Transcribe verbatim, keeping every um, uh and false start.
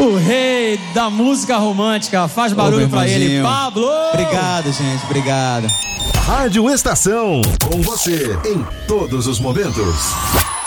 O rei da música romântica. Faz barulho pra ele, Pablo. Obrigado, gente, obrigado. Rádio Estação, com você em todos os momentos.